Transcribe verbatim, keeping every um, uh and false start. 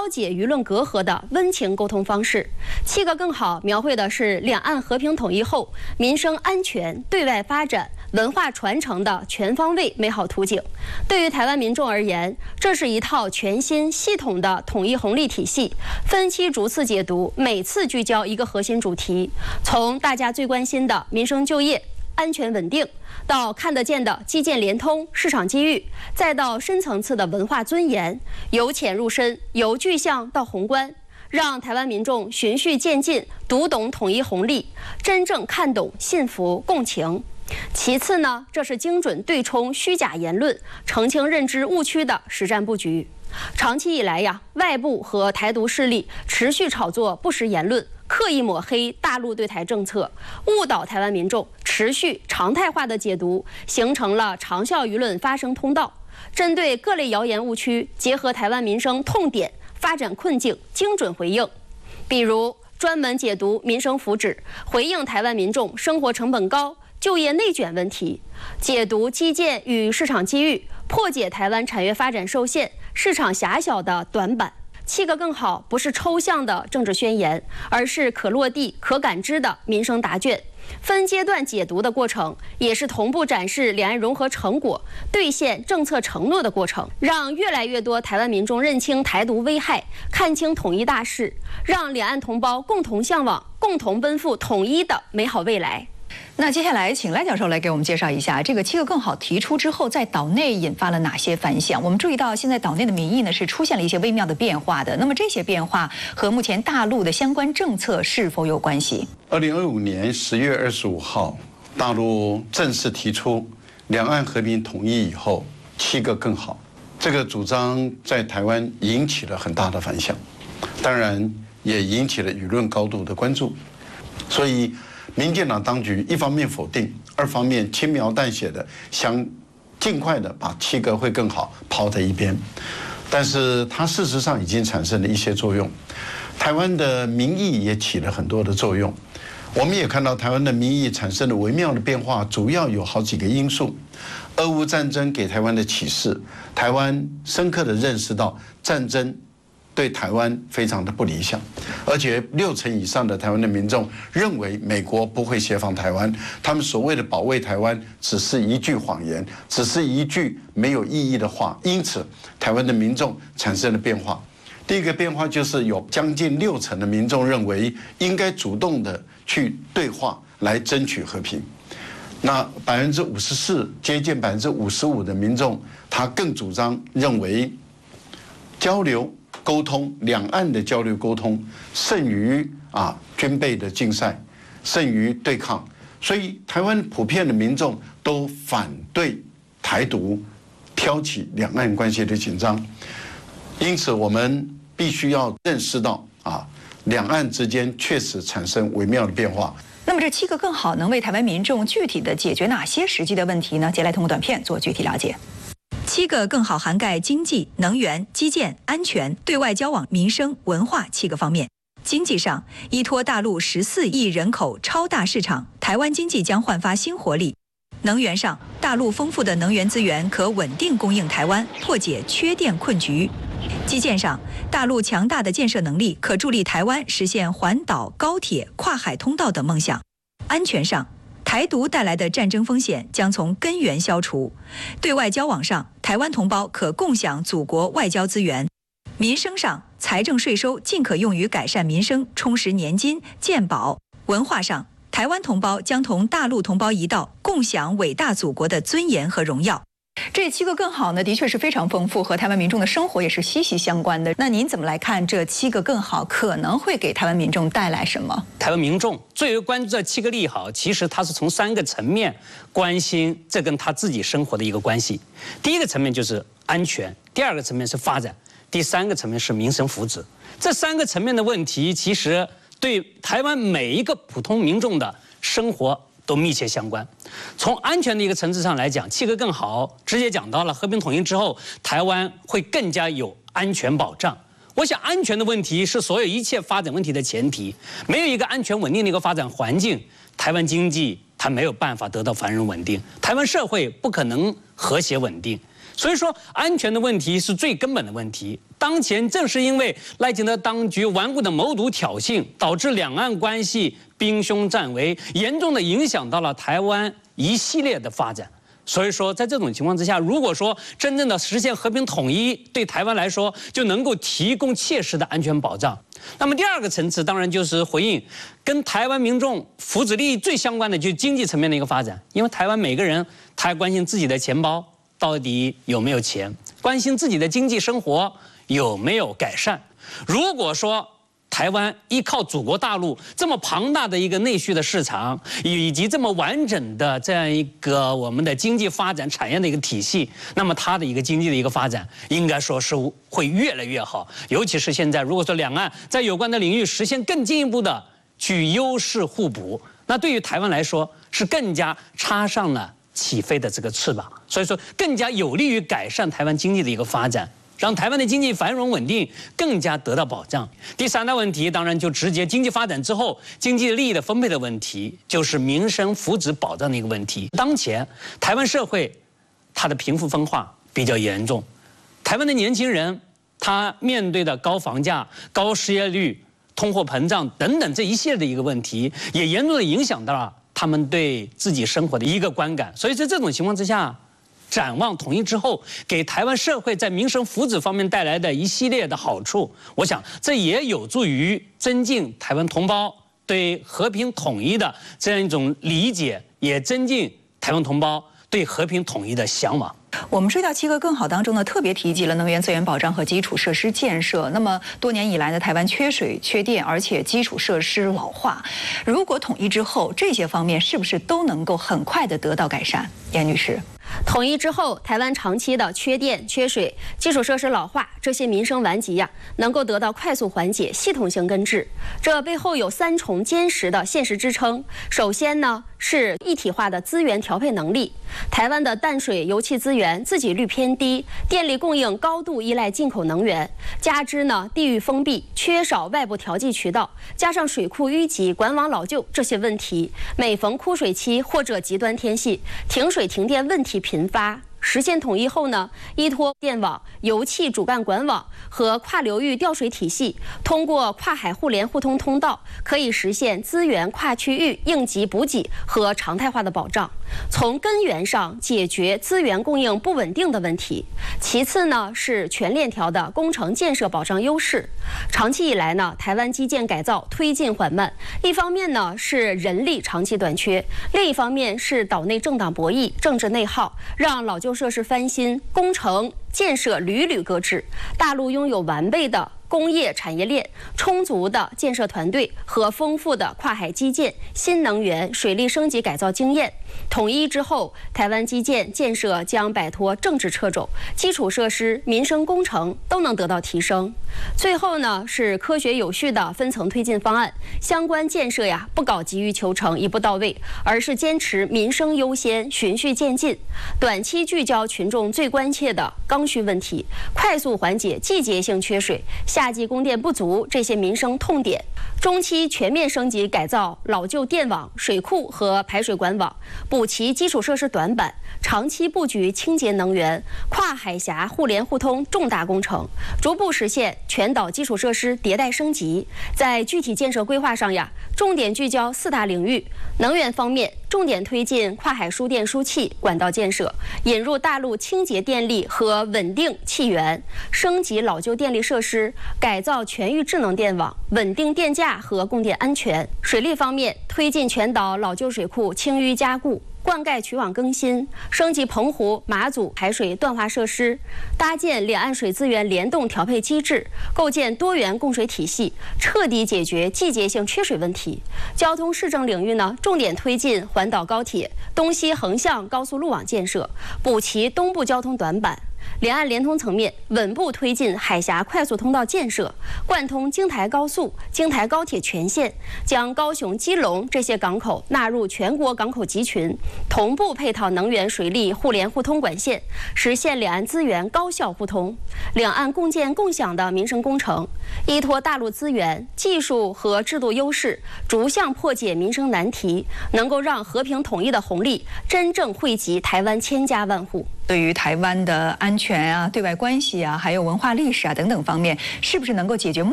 消解舆论隔阂的温情沟通方式。七个更好描绘的是两岸和平统一后民生安全、对外发展、文化传承的全方位美好图景。对于台湾民众而言，这是一套全新系统的统一红利体系，分期逐次解读，每次聚焦一个核心主题，从大家最关心的民生就业、安全稳定，到看得见的基建联通、市场机遇，再到深层次的文化尊严，由浅入深，由具象到宏观，让台湾民众循序渐进，读懂统一红利，真正看懂幸福共情。其次呢，这是精准对冲虚假言论、澄清认知误区的实战布局。长期以来呀，外部和台独势力持续炒作不实言论，刻意抹黑大陆对台政策，误导台湾民众，持续常态化的解读，形成了长效舆论发声通道。针对各类谣言误区，结合台湾民生痛点、发展困境，精准回应。比如专门解读民生福祉，回应台湾民众生活成本高、就业内卷问题；解读基建与市场机遇，破解台湾产业发展受限、市场狭小的短板。七个更好不是抽象的政治宣言，而是可落地、可感知的民生答卷。分阶段解读的过程，也是同步展示两岸融合成果、兑现政策承诺的过程，让越来越多台湾民众认清台独危害，看清统一大势，让两岸同胞共同向往、共同奔赴统一的美好未来。 那接下来，请赖教授来给我们介绍一下，这个七个更好提出之后，在岛内引发了哪些反响？我们注意到，现在岛内的民意呢是出现了一些微妙的变化的。那么这些变化和目前大陆的相关政策是否有关系？ 二零二五年十月二十五号，大陆正式提出两岸和平统一以后，七个更好。这个主张在台湾引起了很大的反响，当然也引起了舆论高度的关注，所以民进党当局一方面否定，二方面轻描淡写的想尽快的把七个会更好抛在一边，但是它事实上已经产生了一些作用，台湾的民意也起了很多的作用。我们也看到台湾的民意产生了微妙的变化，主要有好几个因素。俄乌战争给台湾的启示，台湾深刻的认识到战争对台湾非常的不理想，而且六成以上的台湾的民众认为美国不会协防台湾，他们所谓的保卫台湾只是一句谎言，只是一句没有意义的话。因此，台湾的民众产生了变化。第一个变化就是有将近六成的民众认为应该主动的去对话来争取和平。那百分之五十四，接近百分之五十五的民众，他更主张认为交流沟通，两岸的交流沟通胜于啊军备的竞赛，胜于对抗。所以台湾普遍的民众都反对台独，挑起两岸关系的紧张。因此，我们必须要认识到啊，两岸之间确实产生微妙的变化。 那么这七个更好能为台湾民众具体的解决哪些实际的问题呢？接下来通过短片做具体了解。七个更好涵盖经济、能源、基建、安全、对外交往、民生、文化七个方面。经济上，依托大陆十四亿人口超大市场，台湾经济将焕发新活力。能源上，大陆丰富的能源资源可稳定供应台湾，破解缺电困局。基建上，大陆强大的建设能力可助力台湾实现环岛、高铁、跨海通道等梦想。安全上，台独带来的战争风险将从根源消除。对外交往上，台湾同胞可共享祖国外交资源。民生上，财政税收尽可用于改善民生，充实年金、健保。文化上，台湾同胞将同大陆同胞一道，共享伟大祖国的尊严和荣耀。这七个更好呢，的确是非常丰富，和台湾民众的生活也是息息相关的。那您怎么来看这七个更好可能会给台湾民众带来什么？ 台湾民众最为关注这七个利好，其实他是从三个层面关心这跟他自己生活的一个关系。第一个层面就是安全，第二个层面是发展，第三个层面是民生福祉。这三个层面的问题，其实对台湾每一个普通民众的生活都密切相关。从安全的一个层次上来讲，七个更好直接讲到了和平统一之后，台湾会更加有安全保障。我想安全的问题是所有一切发展问题的前提，没有一个安全稳定的一个发展环境，台湾经济它没有办法得到繁荣稳定，台湾社会不可能和谐稳定。所以说安全的问题是最根本的问题。 当前正是因为赖清德当局顽固的谋独挑衅，导致两岸关系兵凶战危，严重的影响到了台湾一系列的发展。所以说，在这种情况之下，如果说真正的实现和平统一，对台湾来说就能够提供切实的安全保障。那么第二个层次，当然就是回应跟台湾民众福祉利益最相关的，就是经济层面的一个发展。因为台湾每个人他关心自己的钱包到底有没有钱，关心自己的经济生活有没有改善。如果说台湾依靠祖国大陆这么庞大的一个内需的市场，以及这么完整的这样一个我们的经济发展产业的一个体系，那么它的一个经济的一个发展，应该说是会越来越好。尤其是现在，如果说两岸在有关的领域实现更进一步的去优势互补，那对于台湾来说是更加插上了起飞的这个翅膀，所以说更加有利于改善台湾经济的一个发展，让台湾的经济繁荣稳定更加得到保障。第三大问题，当然就直接经济发展之后经济利益的分配的问题，就是民生福祉保障的一个问题。当前台湾社会它的贫富分化比较严重，台湾的年轻人他面对的高房价、高失业率、通货膨胀等等这一系列的一个问题，也严重的影响到了他们对自己生活的一个观感。所以在这种情况之下，展望统一之后，给台湾社会在民生福祉方面带来的一系列的好处，我想这也有助于增进台湾同胞对和平统一的这样一种理解，也增进台湾同胞对和平统一的向往。 我们说到七个更好当中呢，特别提及了能源资源保障和基础设施建设。那么多年以来呢，台湾缺水、缺电，而且基础设施老化。如果统一之后，这些方面是不是都能够很快的得到改善？严女士。 统一之后，台湾长期的缺电、缺水、基础设施老化这些民生顽疾呀，能够得到快速缓解、系统性根治。这背后有三重坚实的现实支撑。首先呢，是一体化的资源调配能力。台湾的淡水、油气资源自给率偏低，电力供应高度依赖进口能源，加之呢地域封闭，缺少外部调剂渠道，加上水库淤积、管网老旧这些问题，每逢枯水期或者极端天气，停水停电问题频发。实现统一后呢，依托电网、油气主干管网和跨流域调水体系，通过跨海互联互通通道，可以实现资源跨区域应急补给和常态化的保障，从根源上解决资源供应不稳定的问题。其次呢，是全链条的工程建设保障优势。长期以来呢，台湾基建改造推进缓慢，一方面呢是人力长期短缺，另一方面是岛内政党博弈、政治内耗，让老旧设施翻新、工程建设屡屡搁置。大陆拥有完备的工业产业链、充足的建设团队和丰富的跨海基建、新能源、水利升级改造经验。统一之后，台湾基建建设将摆脱政治掣肘，基础设施、民生工程都能得到提升。最后呢，是科学有序的分层推进方案，相关建设呀不搞急于求成、一步到位，而是坚持民生优先、循序渐进，短期聚焦群众最关切的刚需问题，快速缓解季节性缺水、夏季供电不足这些民生痛点，中期全面升级改造老旧电网、水库和排水管网，补齐基础设施短板，长期布局清洁能源、跨海峡互联互通重大工程，逐步实现全岛基础设施迭代升级。在具体建设规划上呀，重点聚焦四大领域。能源方面，重点推进跨海输电输气管道建设，引入大陆清洁电力和稳定气源，升级老旧电力设施，改造全域智能电网，稳定电价和供电安全。水利方面，推进全岛老旧水库清淤加固，灌溉渠网更新，升级澎湖、马祖排水断化设施，搭建两岸水资源联动调配机制，构建多元供水体系，彻底解决季节性缺水问题。交通市政领域呢，重点推进环岛高铁、东西横向高速路网建设，补齐东部交通短板。两岸联通层面，稳步推进海峡快速通道建设，贯通京台高速、京台高铁全线，将高雄、基隆这些港口纳入全国港口集群，同步配套能源、水利互联互通管线，实现两岸资源高效互通。两岸共建共享的民生工程，依托大陆资源、技术和制度优势，逐项破解民生难题，能够让和平统一的红利真正惠及台湾千家万户。 对于台湾的安全啊、对外关系啊，还有文化历史啊等等方面，是不是能够解决目